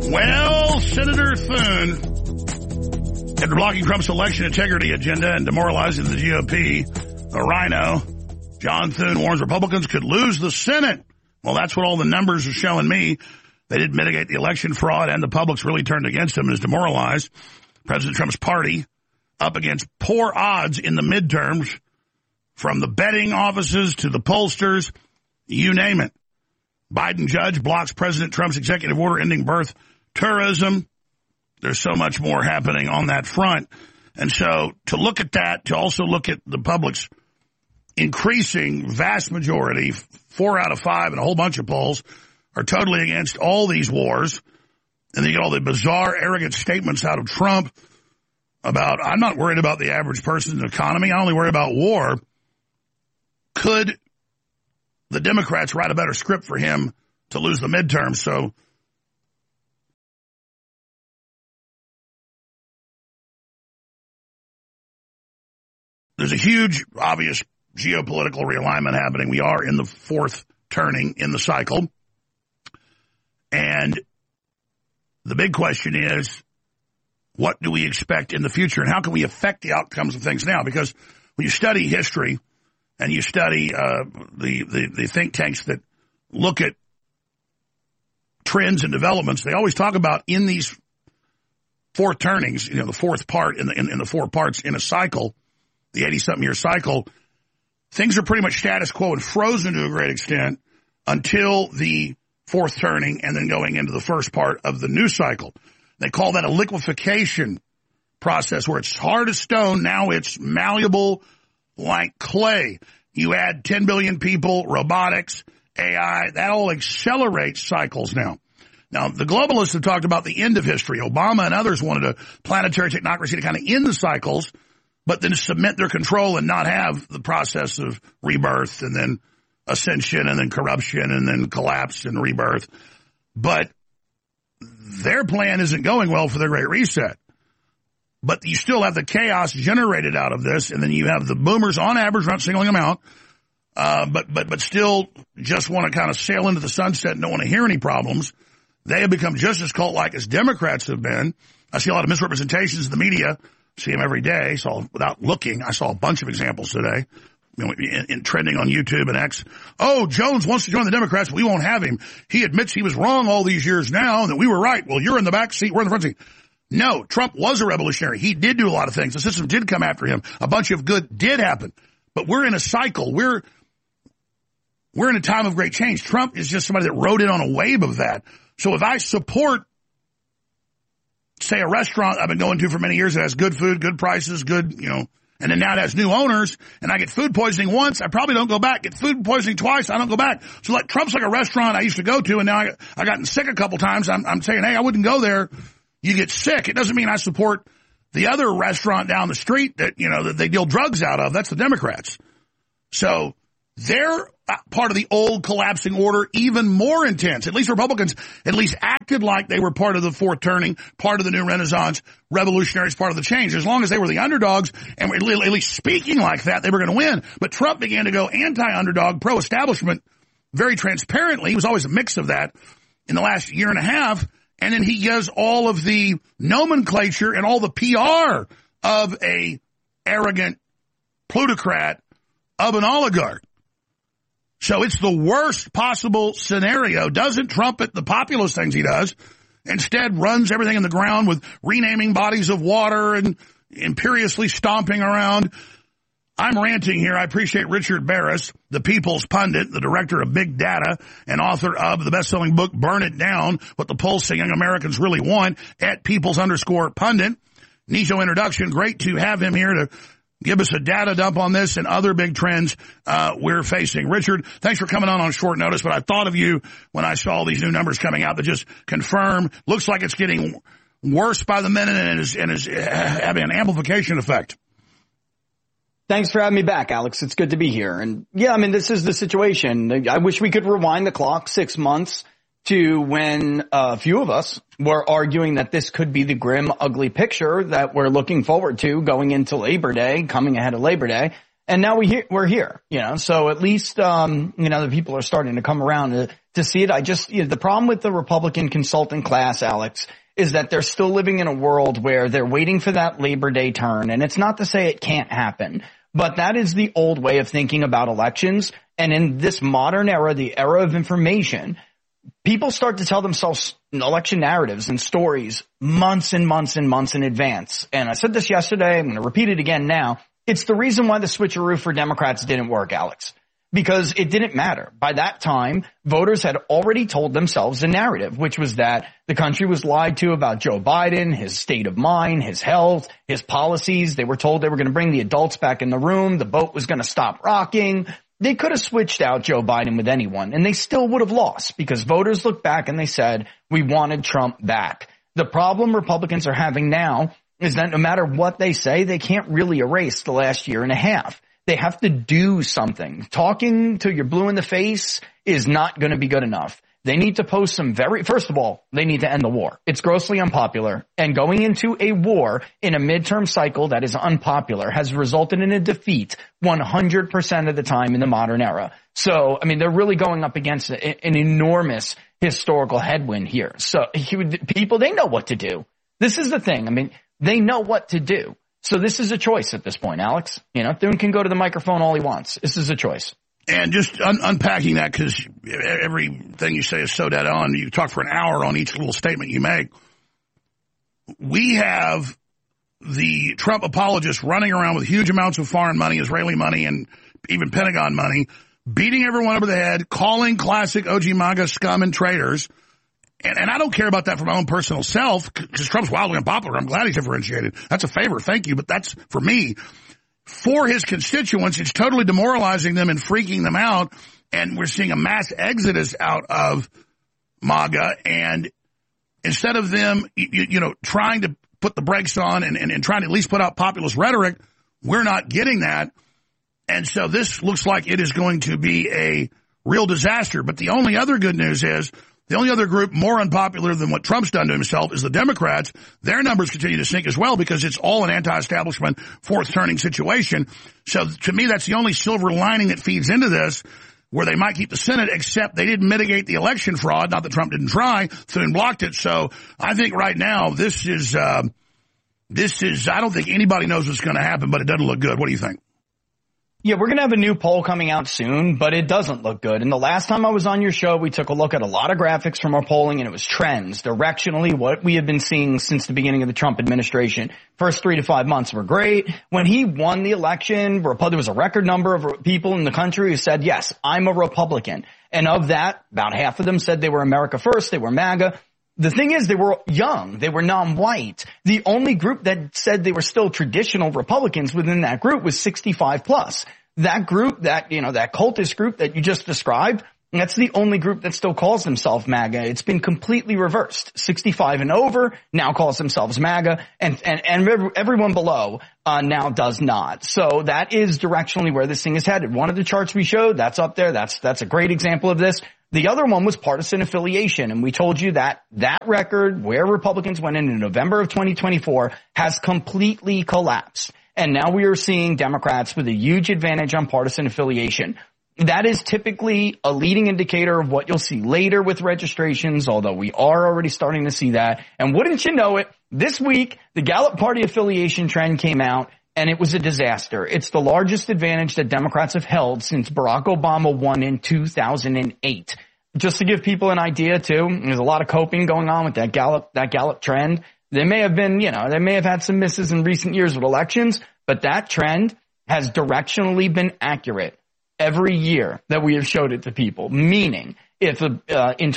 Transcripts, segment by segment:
Well, Senator Thune, after blocking Trump's election integrity agenda and demoralizing the GOP, the rhino, John Thune warns Republicans could lose the Senate. Well, that's what all the numbers are showing me. They didn't mitigate the election fraud, and the public's really turned against him and is demoralized. President Trump's party up against poor odds in the midterms, from the betting offices to the pollsters, you name it. Biden judge blocks President Trump's executive order ending birth tourism. There's so much more happening on that front. And so to look at that, to also look at the public's increasing vast majority, 4 out of 5 in a whole bunch of polls, are totally against all these wars. And then you get all the bizarre, arrogant statements out of Trump about, I'm not worried about the average person's economy, I only worry about war. Could the Democrats write a better script for him to lose the midterm? So there's a huge, obvious geopolitical realignment happening. We are in the fourth turning in the cycle. And the big question is, what do we expect in the future, and how can we affect the outcomes of things now? Because when you study history and you study the think tanks that look at trends and developments, they always talk about in these fourth turnings, the fourth part in the 4 parts in a cycle, the 80-something year cycle, things are pretty much status quo and frozen to a great extent until the fourth turning and then going into the first part of the new cycle. They call that a liquefaction process, where it's hard as stone. Now it's malleable like clay. You add 10 billion people, robotics, AI, that all accelerates cycles now. Now, the globalists have talked about the end of history. Obama and others wanted a planetary technocracy to kind of end the cycles, but then submit their control and not have the process of rebirth and then ascension and then corruption and then collapse and rebirth. But their plan isn't going well for their Great Reset. But you still have the chaos generated out of this, and then you have the boomers on average, not singling them out, but still just want to kind of sail into the sunset and don't want to hear any problems. They have become just as cult-like as Democrats have been. I see a lot of misrepresentations in the media. See them every day. Without looking, I saw a bunch of examples today. In trending on YouTube and X. Oh, Jones wants to join the Democrats. We won't have him. He admits he was wrong all these years now and that we were right. Well, you're in the back seat. We're in the front seat. No, Trump was a revolutionary. He did do a lot of things. The system did come after him. A bunch of good did happen. But we're in a cycle. We're in a time of great change. Trump is just somebody that rode in on a wave of that. So if I support, say, a restaurant I've been going to for many years that has good food, good prices, good, and then now it has new owners, and I get food poisoning once, I probably don't go back. Get food poisoning twice, I don't go back. So like Trump's like a restaurant I used to go to, and now I gotten sick a couple times. I'm saying, hey, I wouldn't go there. You get sick. It doesn't mean I support the other restaurant down the street that, that they deal drugs out of. That's the Democrats. So they're part of the old collapsing order, even more intense. At least Republicans at least acted like they were part of the fourth turning, part of the new Renaissance, revolutionaries, part of the change. As long as they were the underdogs and were at least speaking like that, they were going to win. But Trump began to go anti-underdog, pro-establishment very transparently. He was always a mix of that in the last year and a half. And then he gives all of the nomenclature and all the PR of a arrogant plutocrat of an oligarch. So it's the worst possible scenario. Doesn't trumpet the populist things he does. Instead, runs everything in the ground with renaming bodies of water and imperiously stomping around. I'm ranting here. I appreciate Richard Barris, the People's Pundit, the director of Big Data and author of the best-selling book, Burn It Down, What the Pulse Young Americans Really Want, at Peoples_Pundit. Neato introduction. Great to have him here to give us a data dump on this and other big trends we're facing. Richard, thanks for coming on short notice, but I thought of you when I saw these new numbers coming out that just confirm, looks like it's getting worse by the minute and is having an amplification effect. Thanks for having me back, Alex. It's good to be here. And yeah, this is the situation. I wish we could rewind the clock 6 months to when a few of us were arguing that this could be the grim, ugly picture that we're looking forward to going into Labor Day, coming ahead of Labor Day. And now we're here, so at least, the people are starting to come around to see it. The problem with the Republican consultant class, Alex, is that they're still living in a world where they're waiting for that Labor Day turn. And it's not to say it can't happen, but that is the old way of thinking about elections. And in this modern era, the era of information, people start to tell themselves election narratives and stories months and months and months in advance. And I said this yesterday. I'm going to repeat it again now. It's the reason why the switcheroo for Democrats didn't work, Alex, because it didn't matter. By that time, voters had already told themselves a narrative, which was that the country was lied to about Joe Biden, his state of mind, his health, his policies. They were told they were going to bring the adults back in the room. The boat was going to stop rocking. They could have switched out Joe Biden with anyone, and they still would have lost because voters looked back and they said, we wanted Trump back. The problem Republicans are having now is that no matter what they say, they can't really erase the last year and a half. They have to do something. Talking till you're blue in the face is not going to be good enough. They need to post first of all, they need to end the war. It's grossly unpopular. And going into a war in a midterm cycle that is unpopular has resulted in a defeat 100% of the time in the modern era. So, they're really going up against an enormous historical headwind here. So people, they know what to do. This is the thing. They know what to do. So this is a choice at this point, Alex. Thune can go to the microphone all he wants. This is a choice. And just unpacking that, because everything you say is so dead on. You talk for an hour on each little statement you make. We have the Trump apologists running around with huge amounts of foreign money, Israeli money, and even Pentagon money, beating everyone over the head, calling classic OG MAGA scum and traitors. And I don't care about that for my own personal self, because Trump's wildly unpopular. I'm glad he's differentiated. That's a favor. Thank you. But that's for me. For his constituents, it's totally demoralizing them and freaking them out. And we're seeing a mass exodus out of MAGA. And instead of them, trying to put the brakes on and trying to at least put out populist rhetoric, we're not getting that. And so this looks like it is going to be a real disaster. But the only other good news is the only other group more unpopular than what Trump's done to himself is the Democrats. Their numbers continue to sink as well because it's all an anti-establishment, fourth-turning situation. So to me, that's the only silver lining that feeds into this, where they might keep the Senate, except they didn't mitigate the election fraud. Not that Trump didn't try, Thune blocked it. So I think right now this is I don't think anybody knows what's going to happen, but it doesn't look good. What do you think? Yeah, we're going to have a new poll coming out soon, but it doesn't look good. And the last time I was on your show, we took a look at a lot of graphics from our polling, and it was trends, directionally, what we have been seeing since the beginning of the Trump administration. First 3 to 5 months were great. When he won the election, there was a record number of people in the country who said, yes, I'm a Republican. And of that, about half of them said they were America First, they were MAGA. The thing is, they were young. They were non-white. The only group that said they were still traditional Republicans within that group was 65 plus. That group, that cultist group that you just described, that's the only group that still calls themselves MAGA. It's been completely reversed. 65 and over now calls themselves MAGA, and everyone below now does not. So that is directionally where this thing is headed. One of the charts we showed, that's up there. That's a great example of this. The other one was partisan affiliation, and we told you that record where Republicans went in November of 2024 has completely collapsed. And now we are seeing Democrats with a huge advantage on partisan affiliation. That is typically a leading indicator of what you'll see later with registrations, although we are already starting to see that. And wouldn't you know it, this week, the Gallup Party affiliation trend came out, and it was a disaster. It's the largest advantage that Democrats have held since Barack Obama won in 2008. Just to give people an idea, too, there's a lot of coping going on with that Gallup trend. They may have been, they may have had some misses in recent years with elections, but that trend has directionally been accurate every year that we have showed it to people. Meaning, if in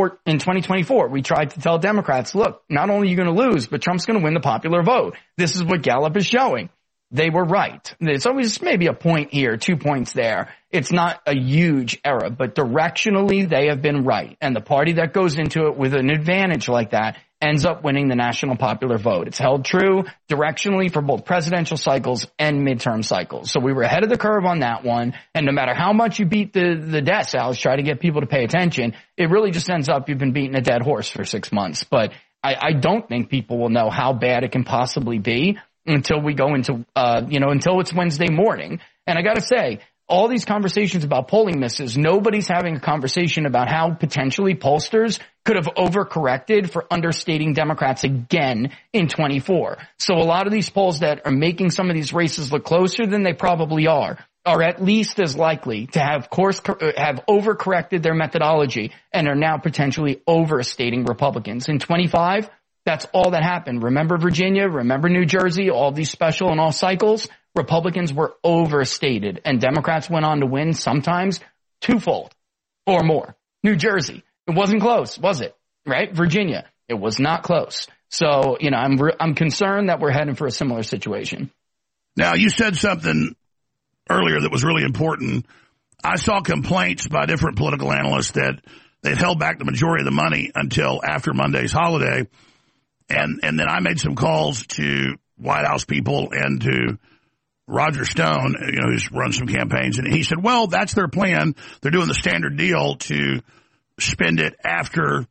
2024 we tried to tell Democrats, look, not only are you going to lose, but Trump's going to win the popular vote. This is what Gallup is showing. They were right. There's always maybe a point here, 2 points there. It's not a huge error, but directionally they have been right. And the party that goes into it with an advantage like that ends up winning the national popular vote. It's held true directionally for both presidential cycles and midterm cycles. So we were ahead of the curve on that one. And no matter how much you beat the dead cells, try to get people to pay attention, it really just ends up you've been beating a dead horse for 6 months. But I don't think people will know how bad it can possibly be until we go into, until it's Wednesday morning. And I got to say, all these conversations about polling misses, nobody's having a conversation about how potentially pollsters could have overcorrected for understating Democrats again in 24. So a lot of these polls that are making some of these races look closer than they probably are at least as likely to have overcorrected their methodology and are now potentially overstating Republicans. In 25, that's all that happened. Remember Virginia, remember New Jersey, all these special and all cycles? Republicans were overstated and Democrats went on to win sometimes twofold or more. New Jersey, it wasn't close, was it? Right? Virginia, it was not close. So, I'm concerned that we're heading for a similar situation. Now, you said something earlier that was really important. I saw complaints by different political analysts that they'd held back the majority of the money until after Monday's holiday. And then I made some calls to White House people and to Roger Stone, who's run some campaigns. And he said, well, that's their plan. They're doing the standard deal to spend it after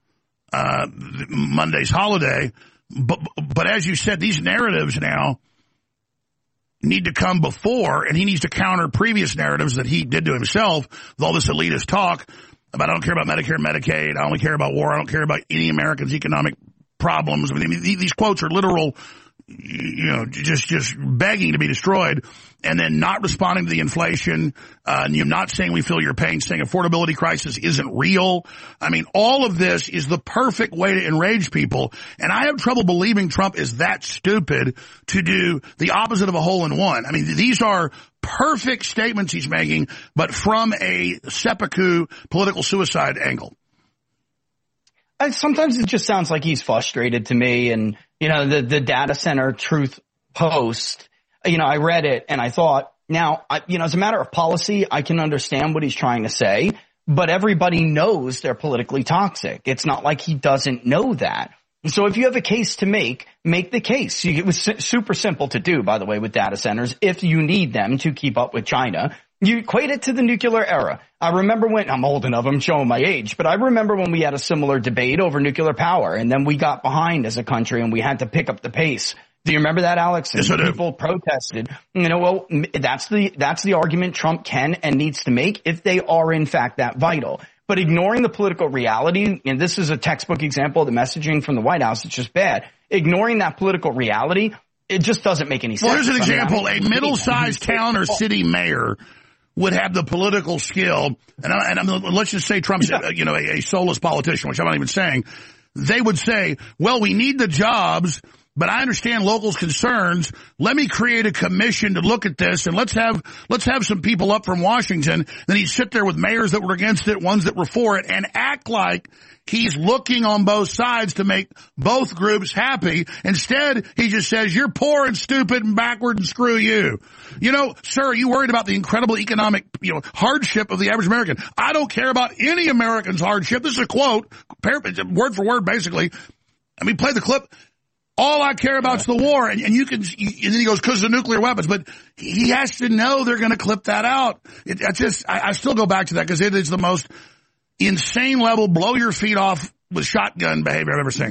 Monday's holiday. But as you said, these narratives now need to come before, and he needs to counter previous narratives that he did to himself with all this elitist talk about I don't care about Medicare and Medicaid, I only care about war, I don't care about any Americans' economic problems. I mean, these quotes are literal, just begging to be destroyed, and then not responding to the inflation, and you're not saying we feel your pain, saying affordability crisis isn't real. I mean, all of this is the perfect way to enrage people, and I have trouble believing Trump is that stupid to do the opposite of a hole-in-one. I mean, these are perfect statements he's making, but from a seppuku political suicide angle. Sometimes it just sounds like he's frustrated to me. And, the data center truth post, I read it and I thought, now, as a matter of policy, I can understand what he's trying to say, but everybody knows they're politically toxic. It's not like he doesn't know that. So if you have a case to make the case. It was super simple to do, by the way, with data centers, if you need them to keep up with China. You equate it to the nuclear era. I remember when, I'm old enough, I'm showing my age, but I remember when we had a similar debate over nuclear power, and then we got behind as a country and we had to pick up the pace. Do you remember that, Alex? And yes, people protested. Well, that's the argument Trump can and needs to make if they are in fact that vital. But ignoring the political reality, and this is a textbook example of the messaging from the White House, it's just bad. Ignoring that political reality, it just doesn't make any sense. Well, here's an example. A middle-sized town or city mayor would have the political skill, and let's just say Trump's, a soulless politician, which I'm not even saying. They would say, well, we need the jobs, but I understand locals' concerns. Let me create a commission to look at this, and let's have some people up from Washington. Then he'd sit there with mayors that were against it, ones that were for it, and act like he's looking on both sides to make both groups happy. Instead, he just says, you're poor and stupid and backward and screw you. Sir, are you worried about the incredible economic, hardship of the average American? I don't care about any American's hardship. This is a quote, word for word, basically. I mean, play the clip. All I care about is the war. And then he goes, because of the nuclear weapons. But he has to know they're going to clip that out. I still go back to that because it is the most insane level, blow your feet off with shotgun behavior I've ever seen.